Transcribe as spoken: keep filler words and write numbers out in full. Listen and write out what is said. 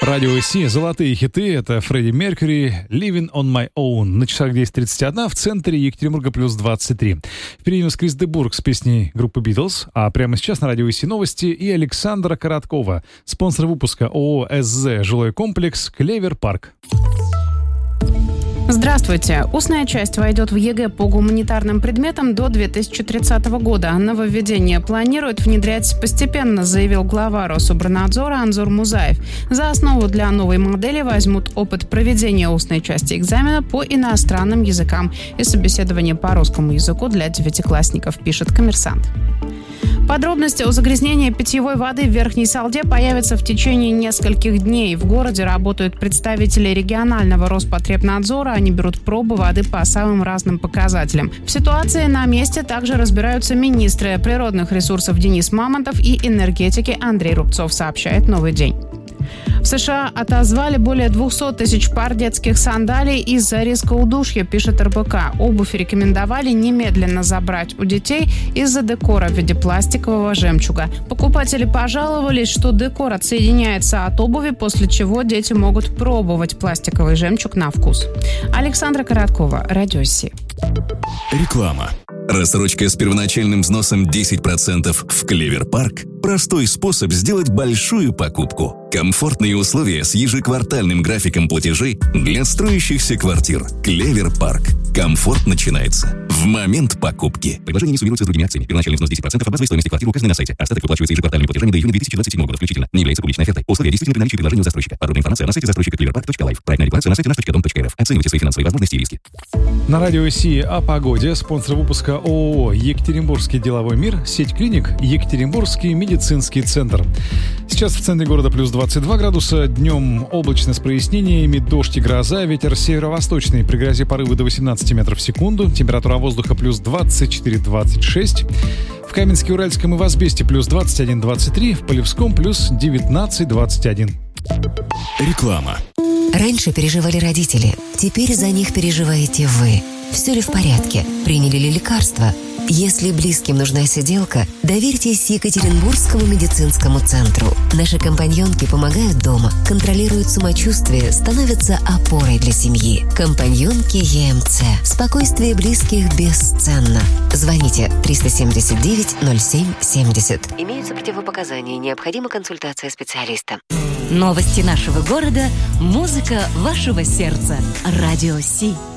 Радио Си, золотые хиты, это Фредди Меркьюри, Living on My Own. На часах десять тридцать один, в центре Екатеринбурга плюс двадцать три. Впереди у нас Крис де Бург с песней группы Beatles, а прямо сейчас на Радио Си новости и Александра Короткова, спонсор выпуска ООО СЗ «Жилой комплекс Клевер Парк». Здравствуйте. Устная часть войдет в ЕГЭ по гуманитарным предметам до две тысячи тридцатого года. Нововведение планируют внедрять постепенно, заявил глава Рособорнадзора Анзор Музаев. За основу для новой модели возьмут опыт проведения устной части экзамена по иностранным языкам и собеседование по русскому языку для девятиклассников, пишет «Коммерсант». Подробности о загрязнении питьевой воды в Верхней Салде появятся в течение нескольких дней. В городе работают представители регионального Роспотребнадзора. Они берут пробы воды по самым разным показателям. В ситуации на месте также разбираются министры природных ресурсов Денис Мамонтов и энергетики Андрей Рубцов, сообщает «Новый день». В США отозвали более двести тысяч пар детских сандалий из-за риска удушья, пишет эр бэ ка. Обувь рекомендовали немедленно забрать у детей из-за декора в виде пластикового жемчуга. Покупатели пожаловались, что декор отсоединяется от обуви, после чего дети могут пробовать пластиковый жемчуг на вкус. Александра Короткова, Радио Си. Реклама. Рассрочка с первоначальным взносом десять процентов в Клевер Парк – простой способ сделать большую покупку. Комфортные условия с ежеквартальным графиком платежей для строящихся квартир. Клевер Парк. Комфорт начинается в момент покупки. Предложение не суммируется с другими акциями. Первоначальный взнос десять процентов от базовой стоимости квартиры указаны на сайте. Остаток выплачивается ежеквартальными платежами до июня две тысячи двадцать седьмого года включительно. Не является публичной офертой. Условия действительны при наличии предложения у застройщика. Подробная информация на сайте застройщика клеверпарк точка лайф. Проектная декларация на сайте наш точка дом точка эр эф. Оценивайте свои финансовые возможности и риски. На Радио Си о погоде. Спонсор выпуска ООО «Екатеринбургский деловой мир», сеть клиник «Екатеринбургский медицинский центр». Сейчас в центре города плюс двадцать два градуса. Днем облачно с прояснениями, дождь и гроза. Ветер северо-восточный. При грозе порывы до восемнадцати метров в секунду. Температура воздуха плюс двадцать четыре двадцать шесть. В Каменске, Уральском и в Асбесте плюс двадцать один двадцать три. В Полевском плюс девятнадцать двадцать один. Реклама. Раньше переживали родители. Теперь за них переживаете вы. Все ли в порядке? Приняли ли лекарства? Если близким нужна сиделка, доверьтесь Екатеринбургскому медицинскому центру. Наши компаньонки помогают дома, контролируют самочувствие, становятся опорой для семьи. Компаньонки е эм цэ. Спокойствие близких бесценно. Звоните триста семьдесят девять ноль семь семьдесят. Имеются противопоказания, необходима консультация специалиста. Новости нашего города, музыка вашего сердца. Радио Си.